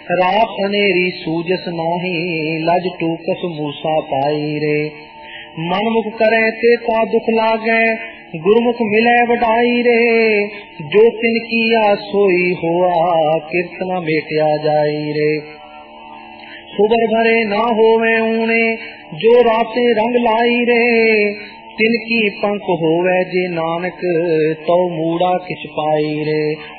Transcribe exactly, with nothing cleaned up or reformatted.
रात अनेरी सूजस नाही, लज टूकस मूसा पाई रे। मनमुख करे ते ता दुख लागे, गुरमुख मिले वडाई रे। जो तिन किया सोई होआ, कीर्तना मेटिया जाई रे। सुबर भरे ना होवे ऊने, जो राते रंग लाई रे। तिनकी पंख होवे जे नानक, तो मूड़ा किछ पाई रे।